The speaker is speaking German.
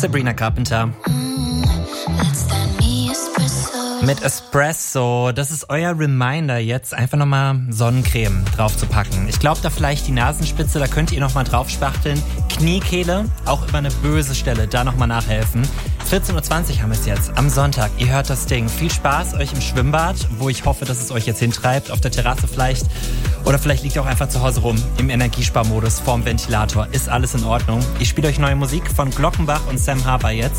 Sabrina Carpenter. Mit Espresso. Das ist euer Reminder jetzt, einfach nochmal Sonnencreme drauf zu packen. Ich glaube, da vielleicht die Nasenspitze, da könnt ihr nochmal drauf spachteln. Kniekehle, auch immer eine böse Stelle, da nochmal nachhelfen. 14.20 Uhr haben wir es jetzt, am Sonntag. Ihr hört das Ding. Viel Spaß euch im Schwimmbad, wo ich hoffe, dass es euch jetzt hintreibt. Auf der Terrasse vielleicht. Oder vielleicht liegt ihr auch einfach zu Hause rum, im Energiesparmodus, vorm Ventilator. Ist alles in Ordnung. Ich spiele euch neue Musik von Glockenbach und Sam Harper jetzt.